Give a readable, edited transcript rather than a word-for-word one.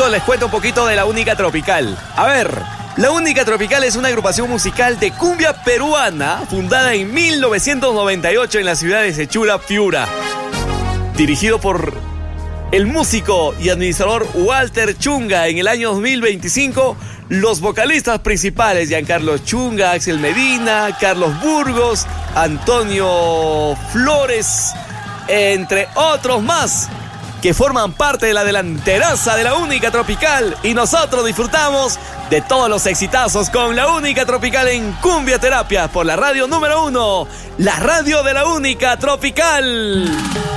Chicos, les cuento un poquito de La Única Tropical. A ver, La Única Tropical es una agrupación musical de cumbia peruana fundada en 1998 en la ciudad de Sechura, Piura. Dirigido por el músico y administrador Walter Chunga. En el año 2025, los vocalistas principales: Giancarlo Chunga, Axel Medina, Carlos Burgos, Antonio Flores, entre otros más, que forman parte de la delanteraza de La Única Tropical. Y nosotros disfrutamos de todos los exitazos con La Única Tropical en Cumbia Terapia por la radio número 1, la radio de La Única Tropical.